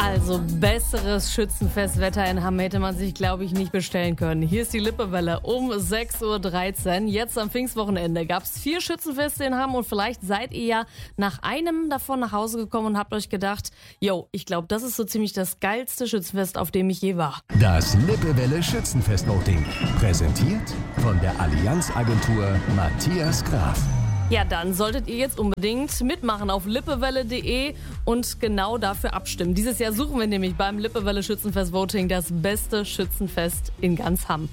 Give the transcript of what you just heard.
Also besseres Schützenfestwetter in Hamm hätte man sich, glaube ich, nicht bestellen können. Hier ist die Lippewelle um 6.13 Uhr. Jetzt am Pfingstwochenende gab es 4 Schützenfeste in Hamm und vielleicht seid ihr ja nach einem davon nach Hause gekommen und habt euch gedacht, yo, ich glaube, das ist so ziemlich das geilste Schützenfest, auf dem ich je war. Das Lippewelle Schützenfest-Voting. Präsentiert von der Allianz-Agentur Matthias Graf. Ja, dann solltet ihr jetzt unbedingt mitmachen auf lippewelle.de und genau dafür abstimmen. Dieses Jahr suchen wir nämlich beim Lippewelle Schützenfest Voting das beste Schützenfest in ganz Hamm.